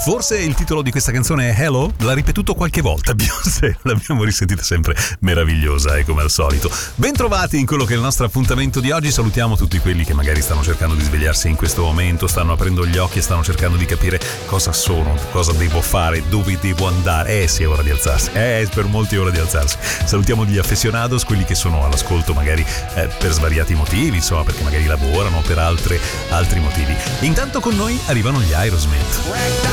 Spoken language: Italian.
Forse il titolo di questa canzone è Hello? L'ha ripetuto qualche volta Beyoncé, l'abbiamo risentita sempre meravigliosa, come al solito. Bentrovati in quello che è il nostro appuntamento di oggi. Salutiamo tutti quelli che magari stanno cercando di svegliarsi in questo momento, stanno aprendo gli occhi e stanno cercando di capire cosa sono, cosa devo fare, dove devo andare. Sì, è ora di alzarsi, per molti è ora di alzarsi. Salutiamo gli aficionados, quelli che sono all'ascolto magari per svariati motivi, insomma, perché magari lavorano per altri motivi. Intanto con noi arrivano gli Aerosmith.